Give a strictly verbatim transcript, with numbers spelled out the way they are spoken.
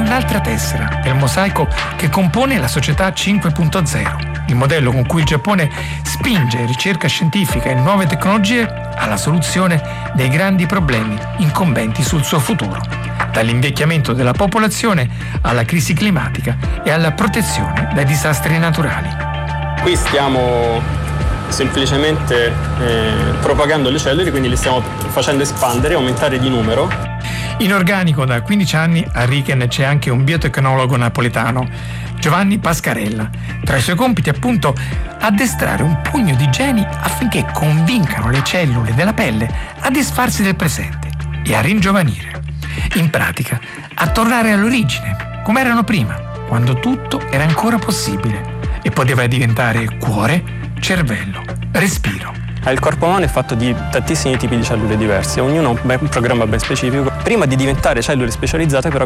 l'altra tessera del mosaico che compone la società cinque punto zero, il modello con cui il Giappone spinge ricerca scientifica e nuove tecnologie alla soluzione dei grandi problemi incombenti sul suo futuro, dall'invecchiamento della popolazione alla crisi climatica e alla protezione dai disastri naturali. Qui stiamo semplicemente eh, propagando le cellule, quindi le stiamo facendo espandere, aumentare di numero. In organico da quindici anni a Riken c'è anche un biotecnologo napoletano, Giovanni Pascarella. Tra i suoi compiti, appunto, addestrare un pugno di geni affinché convincano le cellule della pelle a disfarsi del presente e a ringiovanire. In pratica, a tornare all'origine, come erano prima, quando tutto era ancora possibile e poteva diventare cuore, cervello, respiro. Il corpo umano è fatto di tantissimi tipi di cellule diverse, ognuno ha un programma ben specifico. Prima di diventare cellule specializzate, però,